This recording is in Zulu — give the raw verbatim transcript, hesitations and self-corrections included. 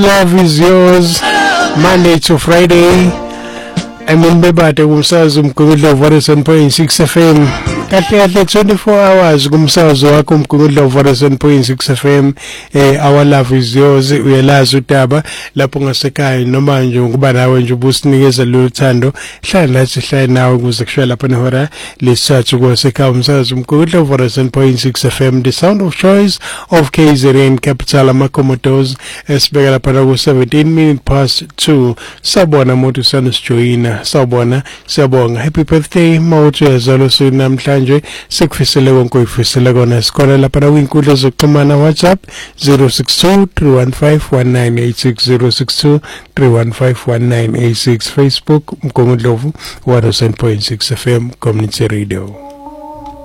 Love is yours, Monday to Friday. I'm in Bebate kumsakazo mgungudlo one point six F M. Kahle kahle twenty-four hours kumsakazo wakho mgungudlo one point six F M. Eh, our love is yours. Uyalazi udaba lapho ngasekhaya noma nje ukuba nawe nje ubusinikeza lo thando. Hlala nathi hlala nawe kuze kushaya lapha nehora lesathu kwasekhaya umsakazo mgungudlo one point six F M. The sound of choice of K Z N Capital Amakomotos. Esibeka lapha ku seventeen minutes past two. Sabona moto sanusjoyina. Sawubona siyabonga happy birthday mawuthi yazalo suku namhlanje sikufisele konke uyifisele kona sikole lapha na kwinkundla zokuxhumana WhatsApp zero six two three one five one nine eight six zero six two three one five one nine eight six Facebook Mgungundlovu one oh seven point six F M Community Radio.